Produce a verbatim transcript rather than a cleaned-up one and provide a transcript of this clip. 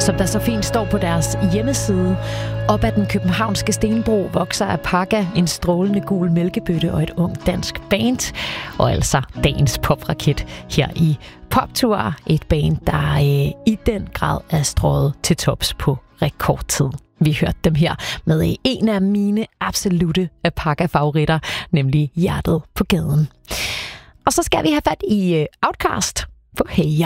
som der så fint står på deres hjemmeside. Op ad den københavnske stenbro vokser Apaka, en strålende gul mælkebøtte og et ung dansk band. Og altså dagens popraket her i Poptour, et band, der øh, i den grad er strøget til tops på rekordtid. Vi hørte dem her med en af mine absolute Apaka-favoritter, nemlig Hjertet på gaden. Og så skal vi have fat i Outkast på Hey Ya.